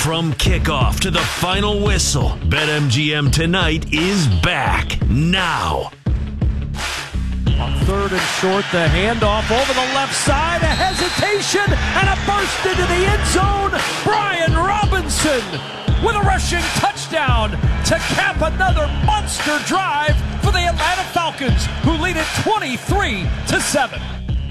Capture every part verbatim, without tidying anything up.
From kickoff to the final whistle, BetMGM Tonight is back now. On third and short, the handoff over the left side, a hesitation, and a burst into the end zone. Brian Robinson with a rushing touchdown to cap another monster drive for the Atlanta Falcons, who lead it twenty-three to seven.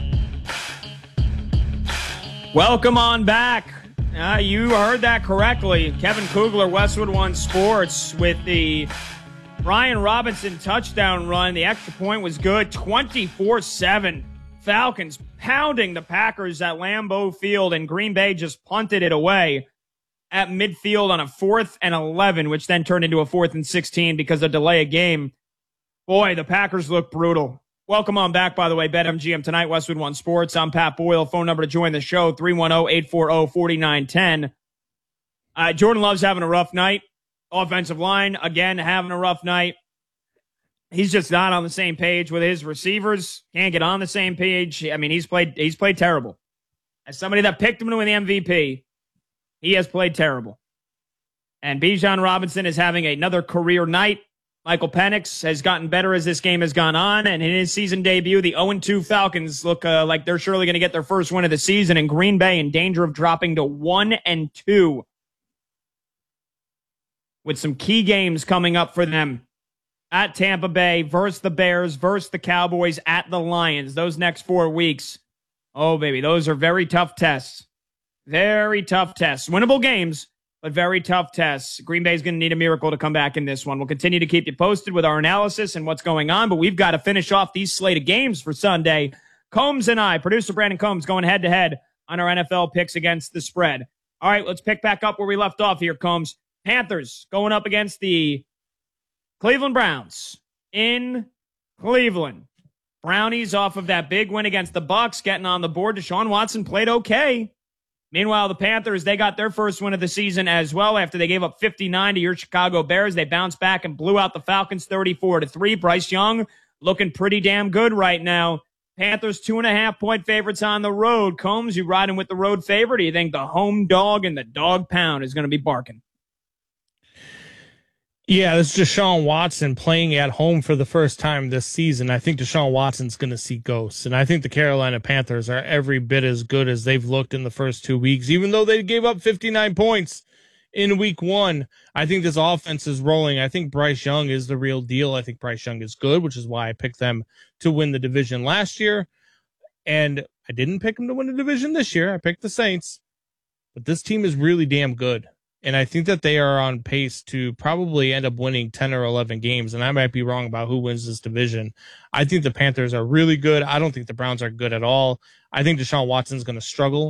Welcome on back. Uh, you heard that correctly. Kevin Kugler, Westwood One Sports, with the Brian Robinson touchdown run. The extra point was good. twenty-four seven. Falcons pounding the Packers at Lambeau Field, and Green Bay just punted it away at midfield on a fourth and eleven, which then turned into a fourth and sixteen because of delay of game. Boy, the Packers look brutal. Welcome on back, by the way. BetMGM Tonight, Westwood One Sports. I'm Pat Boyle. Phone number to join the show, three one zero, eight four zero, four nine one zero. Uh, Jordan Love's having a rough night. Offensive line, again, having a rough night. He's just not on the same page with his receivers. Can't get on the same page. I mean, he's played he's played terrible. As somebody that picked him to win the M V P, he has played terrible. And Bijan Robinson is having another career night. Michael Penix has gotten better as this game has gone on, and in his season debut, the oh and two Falcons look uh, like they're surely going to get their first win of the season, and Green Bay in danger of dropping to one and two with some key games coming up for them at Tampa Bay, versus the Bears, versus the Cowboys, at the Lions. Those next four weeks, oh, baby, those are very tough tests. Very tough tests. Winnable games, but very tough tests. Green Bay's going to need a miracle to come back in this one. We'll continue to keep you posted with our analysis and what's going on, but we've got to finish off these slate of games for Sunday. Combs and I, producer Brandon Combs, going head-to-head on our N F L picks against the spread. All right, let's pick back up where we left off here, Combs. Panthers going up against the Cleveland Browns in Cleveland. Brownies off of that big win against the Bucs, getting on the board. Deshaun Watson played okay. Meanwhile, the Panthers, they got their first win of the season as well after they gave up fifty-nine to your Chicago Bears. They bounced back and blew out the Falcons thirty-four to three. Bryce Young looking pretty damn good right now. Panthers two and a half point favorites on the road. Combs, you riding with the road favorite? Do you think the home dog and the dog pound is going to be barking? Yeah, this is Deshaun Watson playing at home for the first time this season. I think Deshaun Watson's going to see ghosts, and I think the Carolina Panthers are every bit as good as they've looked in the first two weeks, even though they gave up fifty-nine points in week one. I think this offense is rolling. I think Bryce Young is the real deal. I think Bryce Young is good, which is why I picked them to win the division last year, and I didn't pick them to win the division this year. I picked the Saints, but this team is really damn good. And I think that they are on pace to probably end up winning ten or eleven games. And I might be wrong about who wins this division. I think the Panthers are really good. I don't think the Browns are good at all. I think Deshaun Watson's going to struggle